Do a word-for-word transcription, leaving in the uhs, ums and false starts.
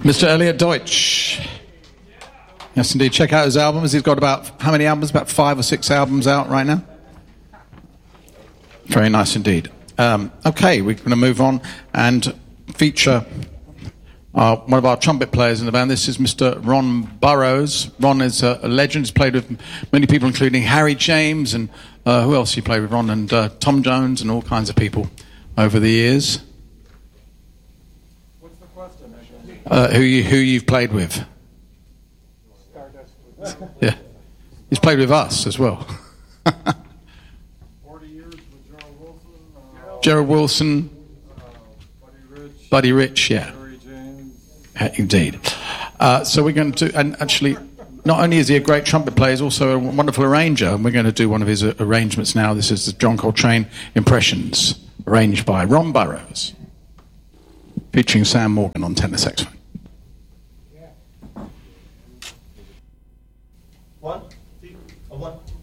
Mister Elliot Deutsch. Yes, indeed. Check out his albums. He's got about, how many albums? About five or six albums out right now. Very nice indeed. Um, okay, we're going to move on and feature uh, one of our trumpet players in the band. This is Mister Ron Burrows. Ron is a, a legend. He's played with many people, including Harry James and uh, who else he played with? Ron and uh, Tom Jones and all kinds of people over the years. What's the question? Uh, who you who you've played with? Yeah, he's played with us as well. Forty years with Gerald Wilson. Uh, Gerald Wilson, uh, Buddy Rich. Buddy Rich, yeah. Harry James. Indeed. Uh, so we're going to, and actually, not only is he a great trumpet player, he's also a wonderful arranger, and we're going to do one of his uh, arrangements now. This is the John Coltrane Impressions, arranged by Ron Burrows, featuring Sam Morgan on tenor saxophone. One, two, one.